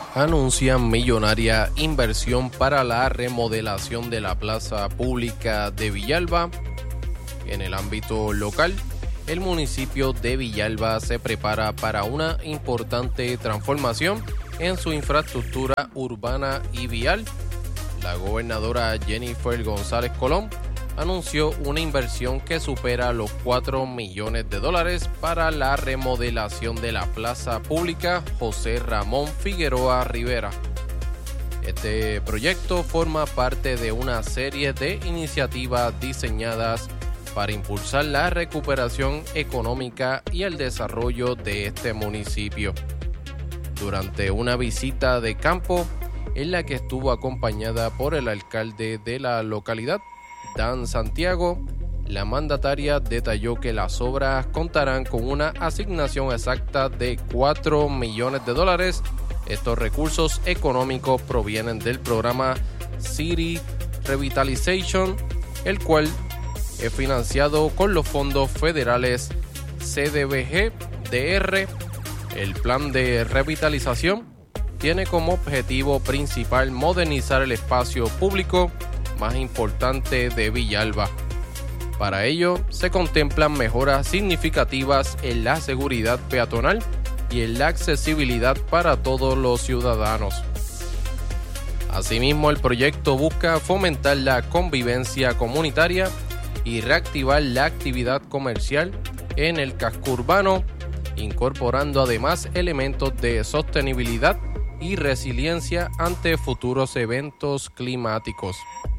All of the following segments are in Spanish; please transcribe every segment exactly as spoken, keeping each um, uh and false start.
anuncian millonaria inversión para la remodelación de la plaza pública de Villalba. En el ámbito local, el municipio de Villalba se prepara para una importante transformación en su infraestructura urbana y vial. La gobernadora Jennifer González Colón anunció una inversión que supera los cuatro millones de dólares para la remodelación de la plaza pública José Ramón Figueroa Rivera. Este proyecto forma parte de una serie de iniciativas diseñadas para impulsar la recuperación económica y el desarrollo de este municipio. Durante una visita de campo en la que estuvo acompañada por el alcalde de la localidad, Dan Santiago, la mandataria detalló que las obras contarán con una asignación exacta de cuatro millones de dólares. Estos recursos económicos provienen del programa City Revitalization, el cual es financiado con los fondos federales C D B G D R. El plan de revitalización tiene como objetivo principal modernizar el espacio público más importante de Villalba. Para ello, se contemplan mejoras significativas en la seguridad peatonal y en la accesibilidad para todos los ciudadanos. Asimismo, el proyecto busca fomentar la convivencia comunitaria y reactivar la actividad comercial en el casco urbano, incorporando además elementos de sostenibilidad y resiliencia ante futuros eventos climáticos.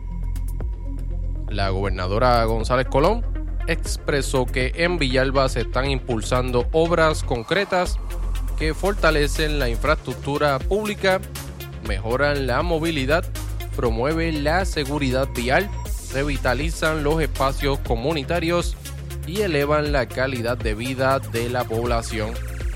La gobernadora González Colón expresó que en Villalba se están impulsando obras concretas que fortalecen la infraestructura pública, mejoran la movilidad, promueven la seguridad vial, revitalizan los espacios comunitarios y elevan la calidad de vida de la población.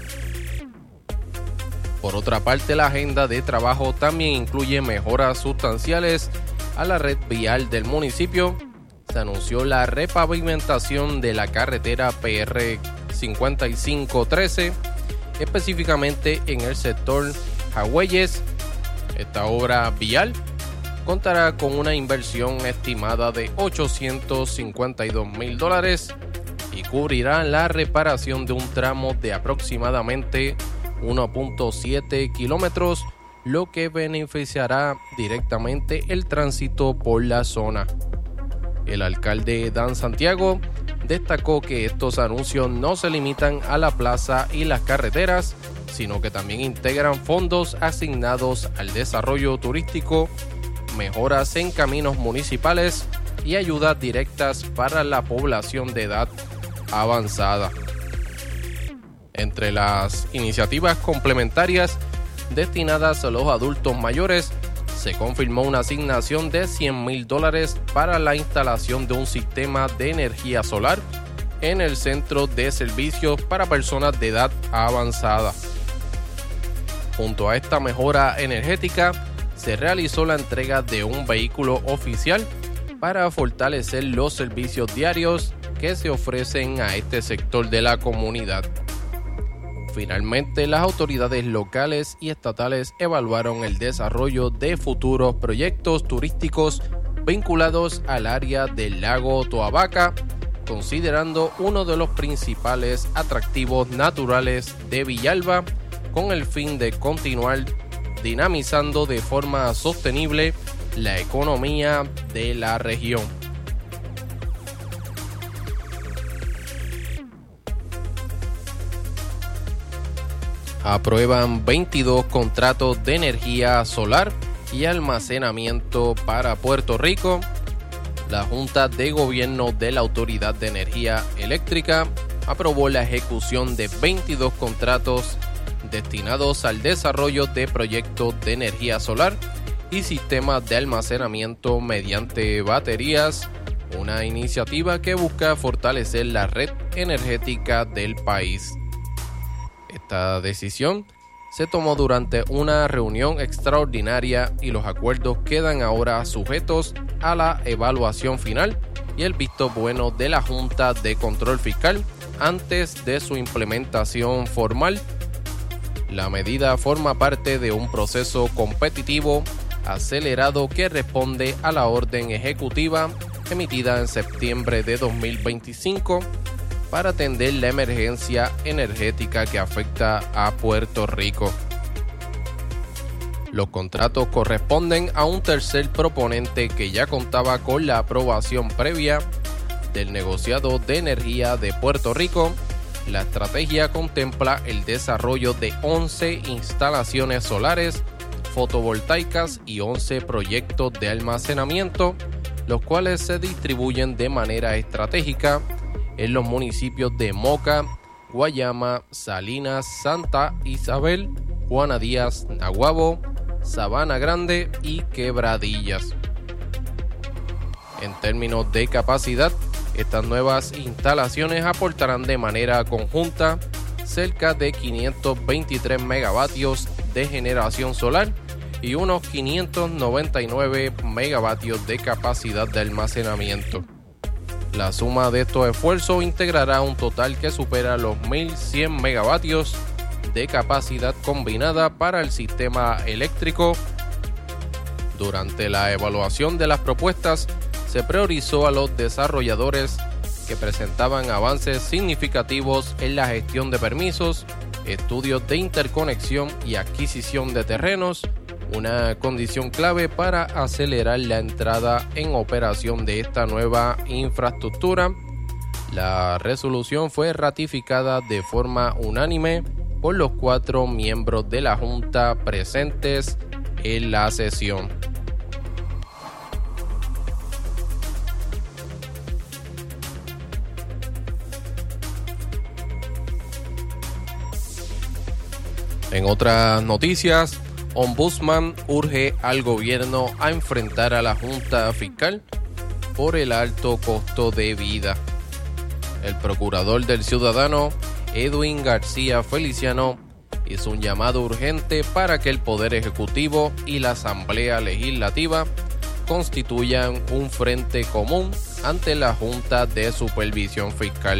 Por otra parte, la agenda de trabajo también incluye mejoras sustanciales a la red vial del municipio. Se anunció la repavimentación de la carretera P R cincuenta y cinco trece, específicamente en el sector Jagüeyes. Esta obra vial contará con una inversión estimada de ochocientos cincuenta y dos mil dólares y cubrirá la reparación de un tramo de aproximadamente uno punto siete kilómetros, lo que beneficiará directamente el tránsito por la zona. El alcalde Dan Santiago destacó que estos anuncios no se limitan a la plaza y las carreteras, sino que también integran fondos asignados al desarrollo turístico, mejoras en caminos municipales y ayudas directas para la población de edad avanzada. Entre las iniciativas complementarias destinadas a los adultos mayores, se confirmó una asignación de cien mil dólares para la instalación de un sistema de energía solar en el centro de servicios para personas de edad avanzada. Junto a esta mejora energética, se realizó la entrega de un vehículo oficial para fortalecer los servicios diarios que se ofrecen a este sector de la comunidad. Finalmente, las autoridades locales y estatales evaluaron el desarrollo de futuros proyectos turísticos vinculados al área del lago Toabaca, considerando uno de los principales atractivos naturales de Villalba, con el fin de continuar dinamizando de forma sostenible la economía de la región. Aprueban veintidós contratos de energía solar y almacenamiento para Puerto Rico. La Junta de Gobierno de la Autoridad de Energía Eléctrica aprobó la ejecución de veintidós contratos destinados al desarrollo de proyectos de energía solar y sistemas de almacenamiento mediante baterías, una iniciativa que busca fortalecer la red energética del país. Esta decisión se tomó durante una reunión extraordinaria y los acuerdos quedan ahora sujetos a la evaluación final y el visto bueno de la Junta de Control Fiscal antes de su implementación formal. La medida forma parte de un proceso competitivo acelerado que responde a la orden ejecutiva emitida en septiembre de dos mil veinticinco para atender la emergencia energética que afecta a Puerto Rico. Los contratos corresponden a un tercer proponente que ya contaba con la aprobación previa del negociado de energía de Puerto Rico. La estrategia contempla el desarrollo de once instalaciones solares fotovoltaicas y once proyectos de almacenamiento, los cuales se distribuyen de manera estratégica en los municipios de Moca, Guayama, Salinas, Santa Isabel, Juana Díaz, Naguabo, Sabana Grande y Quebradillas. En términos de capacidad, estas nuevas instalaciones aportarán de manera conjunta cerca de quinientos veintitrés megavatios de generación solar y unos quinientos noventa y nueve megavatios de capacidad de almacenamiento. La suma de estos esfuerzos integrará un total que supera los mil cien megavatios de capacidad combinada para el sistema eléctrico. Durante la evaluación de las propuestas, se priorizó a los desarrolladores que presentaban avances significativos en la gestión de permisos, estudios de interconexión y adquisición de terrenos, una condición clave para acelerar la entrada en operación de esta nueva infraestructura. La resolución fue ratificada de forma unánime por los cuatro miembros de la Junta presentes en la sesión. En otras noticias, Ombudsman urge al gobierno a enfrentar a la Junta Fiscal por el alto costo de vida. El procurador del ciudadano, Edwin García Feliciano, hizo un llamado urgente para que el Poder Ejecutivo y la Asamblea Legislativa constituyan un frente común ante la Junta de Supervisión Fiscal.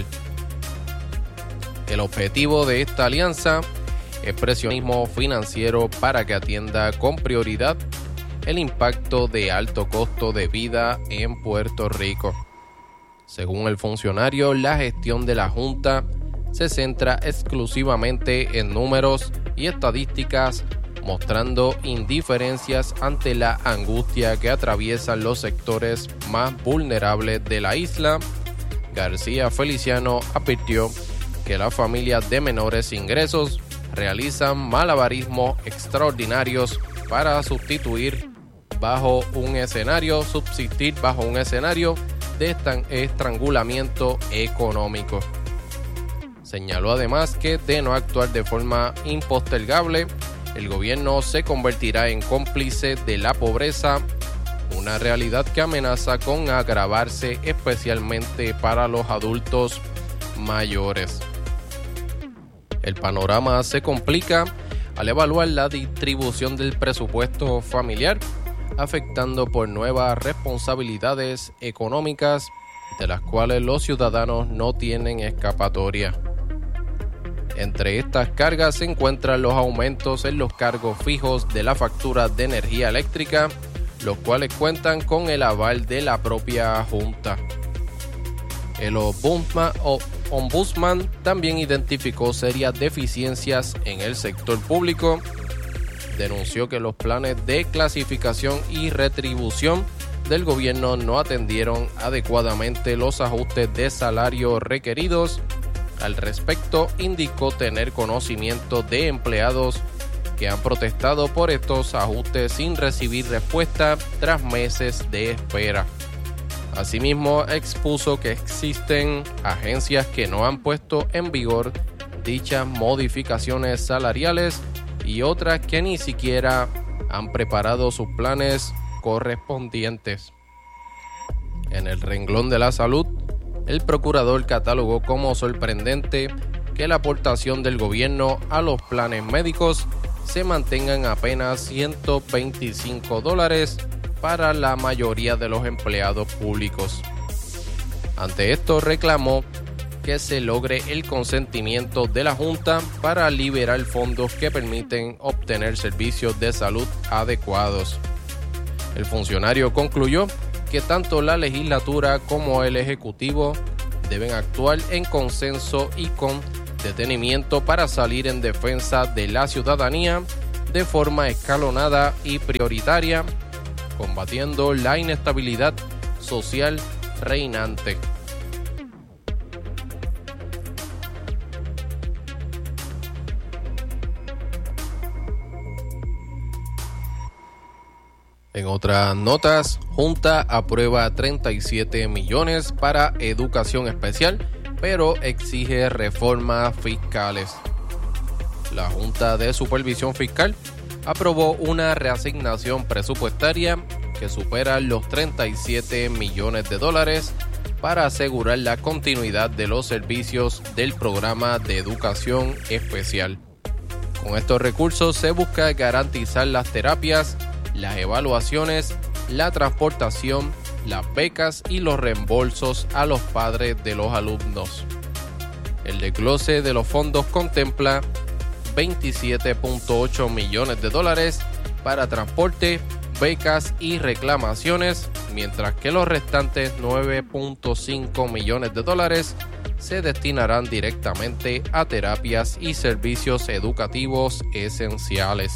El objetivo de esta alianza es presionismo financiero para que atienda con prioridad el impacto de alto costo de vida en Puerto Rico. Según el funcionario, la gestión de la Junta se centra exclusivamente en números y estadísticas, mostrando indiferencias ante la angustia que atraviesan los sectores más vulnerables de la isla. García Feliciano advirtió que las familias de menores ingresos realizan malabarismos extraordinarios para sustituir bajo un escenario, subsistir bajo un escenario de estrangulamiento económico. Señaló además que de no actuar de forma impostergable, el gobierno se convertirá en cómplice de la pobreza, una realidad que amenaza con agravarse especialmente para los adultos mayores. El panorama se complica al evaluar la distribución del presupuesto familiar, afectando por nuevas responsabilidades económicas de las cuales los ciudadanos no tienen escapatoria. Entre estas cargas se encuentran los aumentos en los cargos fijos de la factura de energía eléctrica, los cuales cuentan con el aval de la propia Junta. El Ombudsman, Ombudsman también identificó serias deficiencias en el sector público. Denunció que los planes de clasificación y retribución del gobierno no atendieron adecuadamente los ajustes de salario requeridos. Al respecto, indicó tener conocimiento de empleados que han protestado por estos ajustes sin recibir respuesta tras meses de espera. Asimismo, expuso que existen agencias que no han puesto en vigor dichas modificaciones salariales y otras que ni siquiera han preparado sus planes correspondientes. En el renglón de la salud, el procurador catalogó como sorprendente que la aportación del gobierno a los planes médicos se mantenga en apenas ciento veinticinco dólares para la mayoría de los empleados públicos. Ante esto reclamó que se logre el consentimiento de la Junta para liberar fondos que permiten obtener servicios de salud adecuados. El funcionario concluyó que tanto la legislatura como el ejecutivo deben actuar en consenso y con detenimiento para salir en defensa de la ciudadanía de forma escalonada y prioritaria, combatiendo la inestabilidad social reinante. En otras notas, Junta aprueba treinta y siete millones para educación especial, pero exige reformas fiscales. La Junta de Supervisión Fiscal aprobó una reasignación presupuestaria que supera los treinta y siete millones de dólares para asegurar la continuidad de los servicios del programa de educación especial. Con estos recursos se busca garantizar las terapias, las evaluaciones, la transportación, las becas y los reembolsos a los padres de los alumnos. El desglose de los fondos contempla veintisiete punto ocho millones de dólares para transporte, becas y reclamaciones, mientras que los restantes nueve punto cinco millones de dólares se destinarán directamente a terapias y servicios educativos esenciales.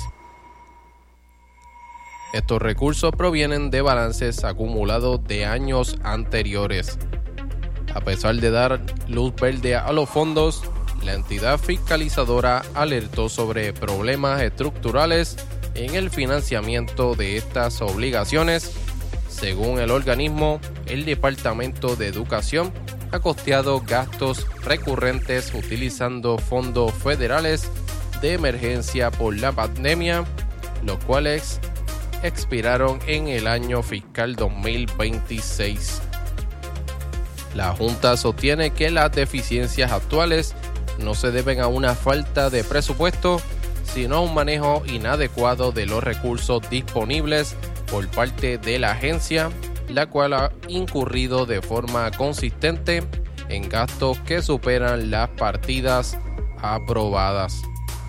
Estos recursos provienen de balances acumulados de años anteriores. A pesar de dar luz verde a los fondos, la entidad fiscalizadora alertó sobre problemas estructurales en el financiamiento de estas obligaciones. Según el organismo, el Departamento de Educación ha costeado gastos recurrentes utilizando fondos federales de emergencia por la pandemia, los cuales expiraron en el año fiscal dos mil veintiséis. La Junta sostiene que las deficiencias actuales no se deben a una falta de presupuesto, sino a un manejo inadecuado de los recursos disponibles por parte de la agencia, la cual ha incurrido de forma consistente en gastos que superan las partidas aprobadas.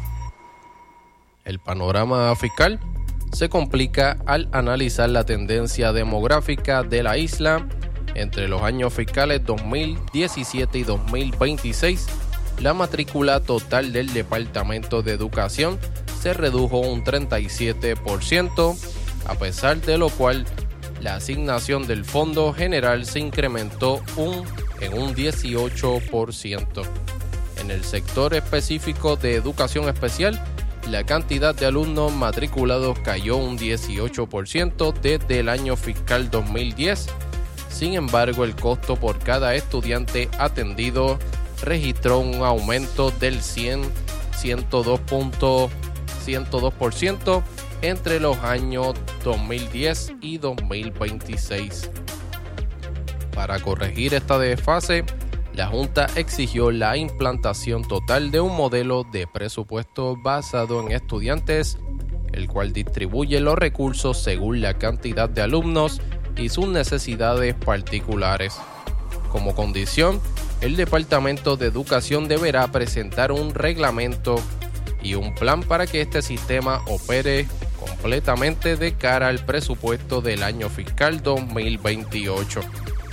El panorama fiscal se complica al analizar la tendencia demográfica de la isla. Entre los años fiscales dos mil diecisiete y dos mil veintiséis, la matrícula total del Departamento de Educación se redujo un treinta y siete por ciento, a pesar de lo cual la asignación del Fondo General se incrementó un, en un dieciocho por ciento. En el sector específico de educación especial, la cantidad de alumnos matriculados cayó un dieciocho por ciento desde el año fiscal dos mil diez. Sin embargo, el costo por cada estudiante atendido registró un aumento del cien, ciento dos punto ciento dos por ciento entre los años dos mil diez y dos mil veintiséis. Para corregir esta desfase, la Junta exigió la implantación total de un modelo de presupuesto basado en estudiantes, el cual distribuye los recursos según la cantidad de alumnos y sus necesidades particulares. Como condición, el Departamento de Educación deberá presentar un reglamento y un plan para que este sistema opere completamente de cara al presupuesto del año fiscal dos mil veintiocho.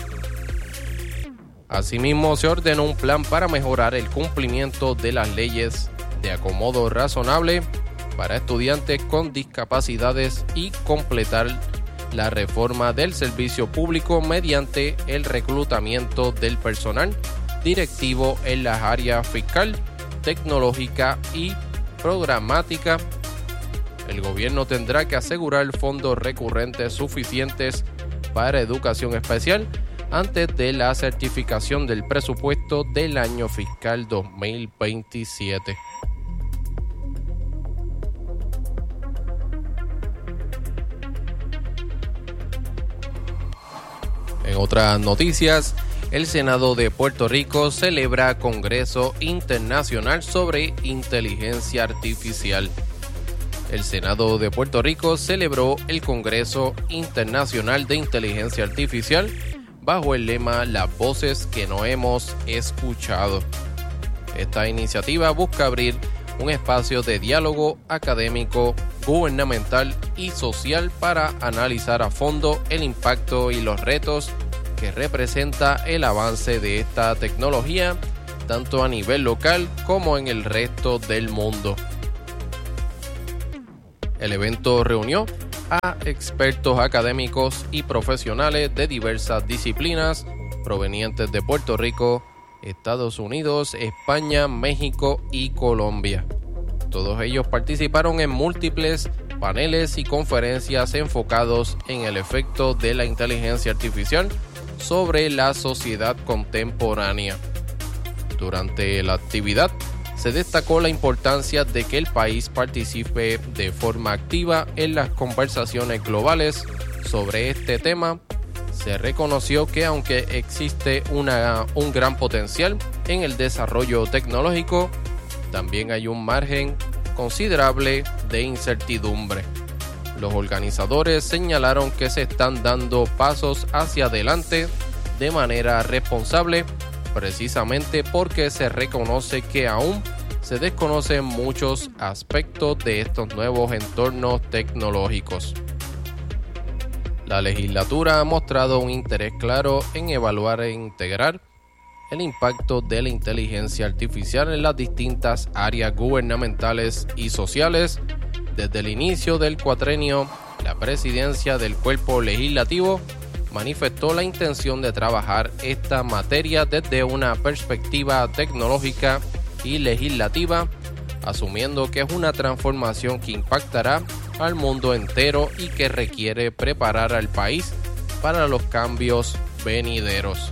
Asimismo, se ordenó un plan para mejorar el cumplimiento de las leyes de acomodo razonable para estudiantes con discapacidades y completar la reforma del servicio público mediante el reclutamiento del personal directivo en las áreas fiscal, tecnológica y programática. El gobierno tendrá que asegurar fondos recurrentes suficientes para educación especial antes de la certificación del presupuesto del año fiscal dos mil veintisiete. En otras noticias, el Senado de Puerto Rico celebra Congreso Internacional sobre Inteligencia Artificial. El Senado de Puerto Rico celebró el Congreso Internacional de Inteligencia Artificial bajo el lema Las voces que no hemos escuchado. Esta iniciativa busca abrir un espacio de diálogo académico, gubernamental y social para analizar a fondo el impacto y los retos que representa el avance de esta tecnología, tanto a nivel local como en el resto del mundo. El evento reunió a expertos académicos y profesionales de diversas disciplinas provenientes de Puerto Rico, Estados Unidos, España, México y Colombia. Todos ellos participaron en múltiples paneles y conferencias enfocados en el efecto de la inteligencia artificial sobre la sociedad contemporánea. Durante la actividad, se destacó la importancia de que el país participe de forma activa en las conversaciones globales sobre este tema. Se reconoció que aunque existe una, un gran potencial en el desarrollo tecnológico, también hay un margen considerable de incertidumbre. Los organizadores señalaron que se están dando pasos hacia adelante de manera responsable, precisamente porque se reconoce que aún se desconocen muchos aspectos de estos nuevos entornos tecnológicos. La legislatura ha mostrado un interés claro en evaluar e integrar el impacto de la inteligencia artificial en las distintas áreas gubernamentales y sociales. Desde el inicio del cuatrenio, la presidencia del cuerpo legislativo manifestó la intención de trabajar esta materia desde una perspectiva tecnológica y legislativa, asumiendo que es una transformación que impactará al mundo entero y que requiere preparar al país para los cambios venideros.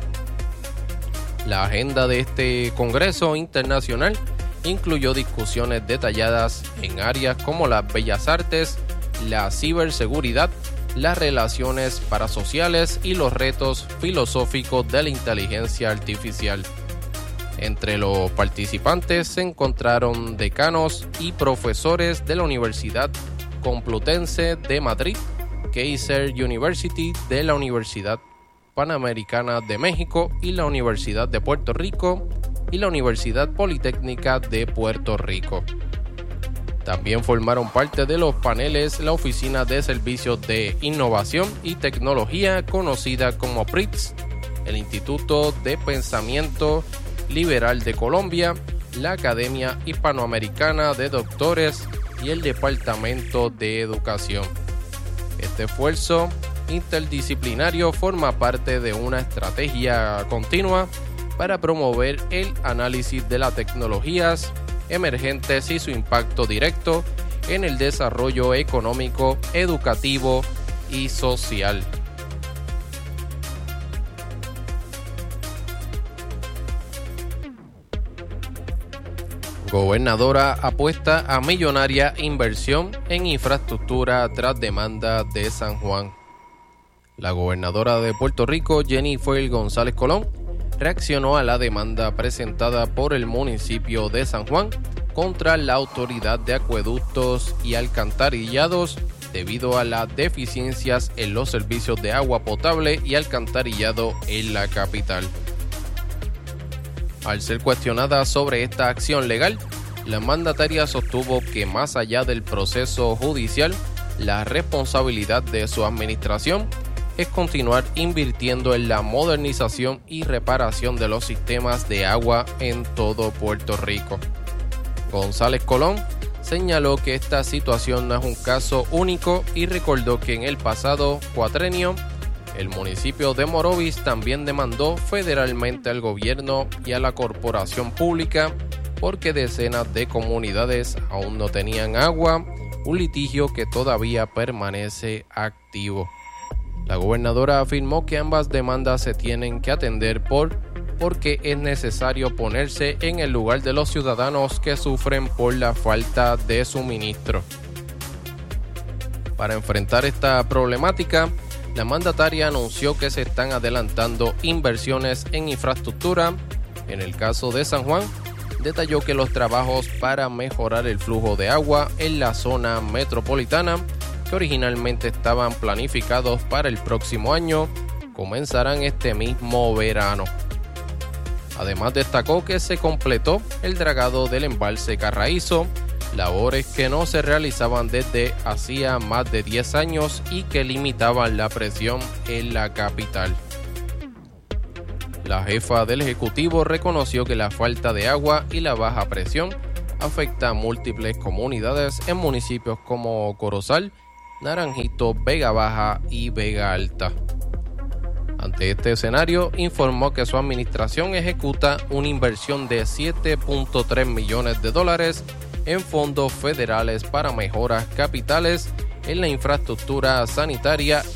La agenda de este Congreso Internacional incluyó discusiones detalladas en áreas como las bellas artes, la ciberseguridad, las relaciones parasociales y los retos filosóficos de la inteligencia artificial. Entre los participantes se encontraron decanos y profesores de la Universidad Complutense de Madrid, Kaiser University de la Universidad Panamericana de México y la Universidad de Puerto Rico y la Universidad Politécnica de Puerto Rico. También formaron parte de los paneles la Oficina de Servicios de Innovación y Tecnología, conocida como P R I T S, el Instituto de Pensamiento Liberal de Colombia, la Academia Hispanoamericana de Doctores y el Departamento de Educación. Este esfuerzo interdisciplinario forma parte de una estrategia continua para promover el análisis de las tecnologías emergentes y su impacto directo en el desarrollo económico, educativo y social. Gobernadora apuesta a millonaria inversión en infraestructura tras demanda de San Juan. La gobernadora de Puerto Rico, Jennifer González Colón, reaccionó a la demanda presentada por el municipio de San Juan contra la Autoridad de Acueductos y Alcantarillados debido a las deficiencias en los servicios de agua potable y alcantarillado en la capital. Al ser cuestionada sobre esta acción legal, la mandataria sostuvo que más allá del proceso judicial, la responsabilidad de su administración es continuar invirtiendo en la modernización y reparación de los sistemas de agua en todo Puerto Rico. González Colón señaló que esta situación no es un caso único y recordó que en el pasado cuatrenio el municipio de Morovis también demandó federalmente al gobierno y a la corporación pública porque decenas de comunidades aún no tenían agua, un litigio que todavía permanece activo. La gobernadora afirmó que ambas demandas se tienen que atender por porque es necesario ponerse en el lugar de los ciudadanos que sufren por la falta de suministro. Para enfrentar esta problemática, la mandataria anunció que se están adelantando inversiones en infraestructura. En el caso de San Juan, detalló que los trabajos para mejorar el flujo de agua en la zona metropolitana, que originalmente estaban planificados para el próximo año, comenzarán este mismo verano. Además, destacó que se completó el dragado del embalse Carraízo, labores que no se realizaban desde hacía más de diez años y que limitaban la presión en la capital. La jefa del Ejecutivo reconoció que la falta de agua y la baja presión afecta a múltiples comunidades en municipios como Corozal, Naranjito, Vega Baja y Vega Alta. Ante este escenario, informó que su administración ejecuta una inversión de siete punto tres millones de dólares en fondos federales para mejoras capitales en la infraestructura sanitaria